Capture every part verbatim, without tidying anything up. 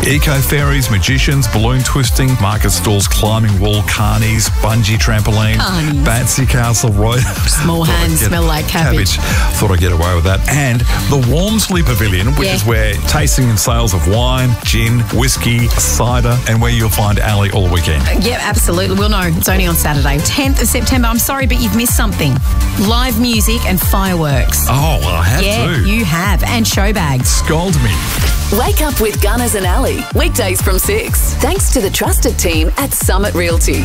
Eco-ferries, magicians, balloon twisting, market stalls, climbing wall, carnies, bungee trampoline, Carnies. Bouncy Castle, Roy. Small hands smell like cabbage. Thought I'd get away with that. And the Walmsley Pavilion, which Yeah. is where tasting and sales of wine, gin, whiskey, cider, and where you'll find Ali all weekend. Yeah, absolutely. Well, no, it's only on Saturday, tenth of September. I'm sorry, but you've missed something. Live music and fireworks. Oh, well, I have yeah, to. you have. And show bags. Scold me. Wake up with Gunners and Ali, weekdays from six. Thanks to the trusted team at Summit Realty.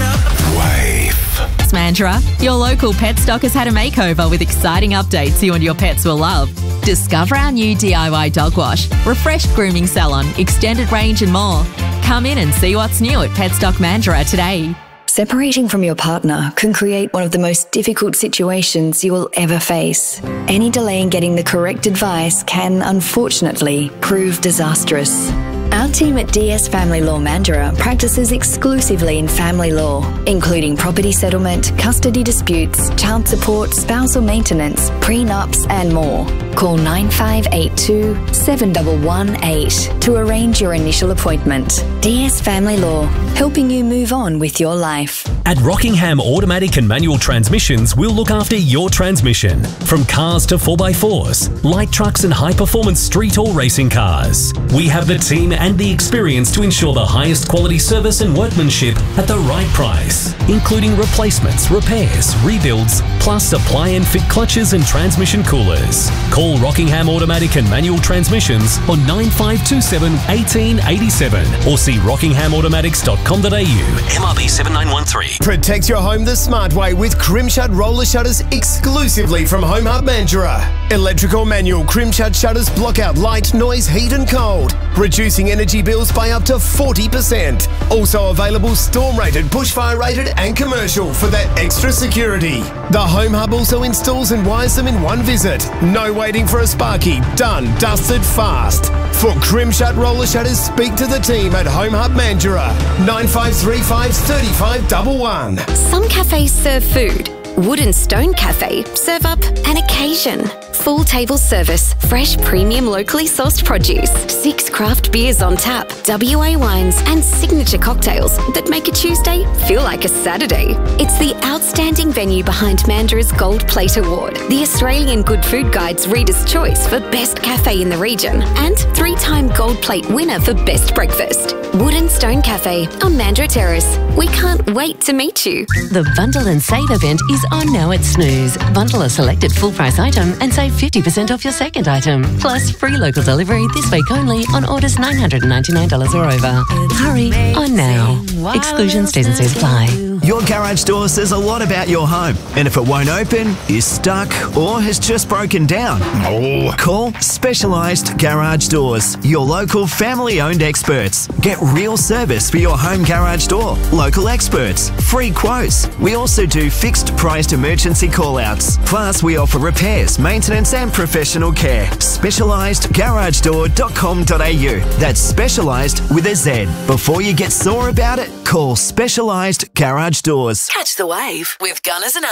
Wave. Mandurah, your local pet stock has had a makeover with exciting updates you and your pets will love. Discover our new D I Y dog wash, refreshed grooming salon, extended range and more. Come in and see what's new at Petstock Mandurah today. Separating from your partner can create one of the most difficult situations you will ever face. Any delay in getting the correct advice can, unfortunately, prove disastrous. Our team at D S Family Law Mandurah practices exclusively in family law, including property settlement, custody disputes, child support, spousal maintenance, prenups, and more. Call nine five eight two, seven one one eight to arrange your initial appointment. D S Family Law, helping you move on with your life. At Rockingham Automatic and Manual Transmissions, we'll look after your transmission. From cars to four by fours, light trucks and high-performance street or racing cars. We have the team and the experience to ensure the highest quality service and workmanship at the right price, including replacements, repairs, rebuilds, plus supply and fit clutches and transmission coolers. Call Rockingham Automatic and Manual Transmissions on nine five two seven, one eight eight seven or see rockingham automatics dot com dot a u. M R B seven nine one three. Protect your home the smart way with Crimshut roller shutters exclusively from Home Hub Mandurah. Electrical manual Crimshut shutters block out light, noise, heat and cold, reducing energy bills by up to forty percent. Also available storm rated, bushfire rated and commercial for that extra security. The Home Hub also installs and wires them in one visit. No waiting for a sparky. Done, dusted, fast. For Crimshut roller shutters, speak to the team at Home Hub Mandurah. nine five three five, three five one one. Some cafes serve food. Wooden Stone Cafe serve up an occasion. Full table service, fresh premium locally sourced produce, six craft beers on tap, W A wines and signature cocktails that make a Tuesday feel like a Saturday. It's the outstanding venue behind Mandurah's Gold Plate Award, the Australian Good Food Guide's Reader's Choice for Best Cafe in the region, and three-time Gold Plate winner for Best Breakfast. Wooden Stone Cafe on Mandurah Terrace. We can't wait to meet you. The Bundle and Save event is on now at Snooze. Bundle a selected full price item and save fifty percent off your second item. Plus free local delivery this week only on orders nine hundred ninety-nine dollars or over. Hurry on now. Exclusions, T's and C's apply. Your garage door says a lot about your home. And if it won't open, is stuck, or has just broken down, oh. Call Specialised Garage Doors, your local family-owned experts. Get real service for your home garage door. Local experts, free quotes. We also do fixed-priced emergency call-outs. Plus, we offer repairs, maintenance and professional care. specialised garage door dot com dot a u. That's specialised with a Z. Before you get sore about it, call Specialised Garage Doors. Catch the wave with Gunners and